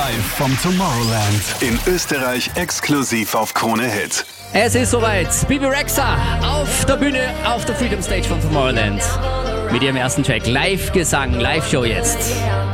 Live vom Tomorrowland in Österreich exklusiv auf Krone Hit. Es ist soweit. Bibi Rexha auf der Bühne, auf der Freedom Stage von Tomorrowland. Mit ihrem ersten Track. Live-Gesang, Live-Show jetzt.